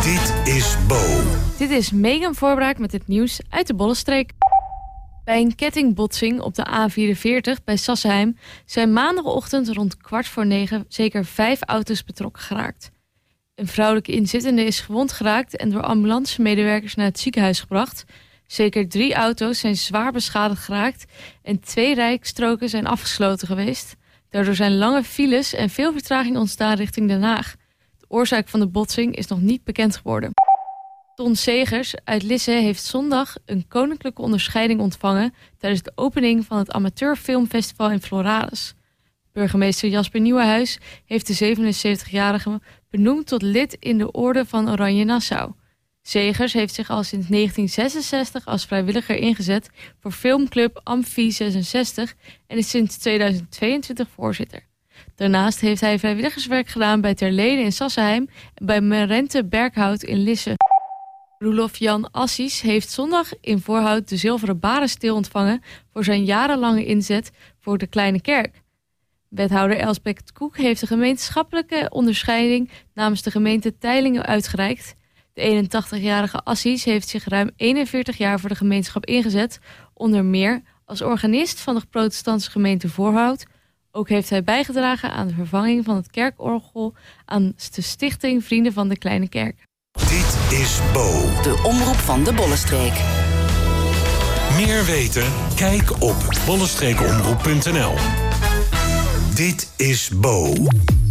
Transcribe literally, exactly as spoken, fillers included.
Dit is Bo. Dit is Megan Voorbraak met het nieuws uit de Bollenstreek. Bij een kettingbotsing op de A vierenveertig bij Sassenheim zijn maandagochtend rond kwart voor negen zeker vijf auto's betrokken geraakt. Een vrouwelijke inzittende is gewond geraakt en door ambulancemedewerkers naar het ziekenhuis gebracht. Zeker drie auto's zijn zwaar beschadigd geraakt en twee rijstroken zijn afgesloten geweest. Daardoor zijn lange files en veel vertraging ontstaan richting Den Haag. De oorzaak van de botsing is nog niet bekend geworden. Ton Segers uit Lisse heeft zondag een koninklijke onderscheiding ontvangen tijdens de opening van het Amateurfilmfestival in Floralis. Burgemeester Jasper Nieuwenhuis heeft de zevenenzeventigjarige benoemd tot lid in de Orde van Oranje Nassau. Segers heeft zich al sinds negentien zesenzestig als vrijwilliger ingezet voor filmclub Amfi zesenzestig en is sinds tweeduizend tweeëntwintig voorzitter. Daarnaast heeft hij vrijwilligerswerk gedaan bij Terlede in Sassenheim en bij Merente Berkhout in Lisse. Roelof Jan Assis heeft zondag in Voorhout de zilveren barenstil ontvangen voor zijn jarenlange inzet voor de Kleine Kerk. Wethouder Elsbeth Koek heeft de gemeenschappelijke onderscheiding namens de gemeente Teylingen uitgereikt. De eenentachtigjarige Assis heeft zich ruim eenenveertig jaar voor de gemeenschap ingezet, onder meer als organist van de protestantse gemeente Voorhout. Ook heeft hij bijgedragen aan de vervanging van het kerkorgel aan de stichting Vrienden van de Kleine Kerk. Dit is Bo. De omroep van de Bollenstreek. Meer weten? Kijk op bollenstreekomroep punt n l. Dit is Bo.